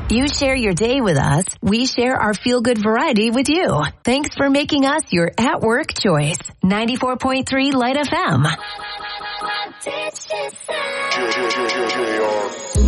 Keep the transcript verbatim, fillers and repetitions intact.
You share your day with us. We share our feel-good variety with you. Thanks for making us your at-work choice. ninety-four point three Light F M.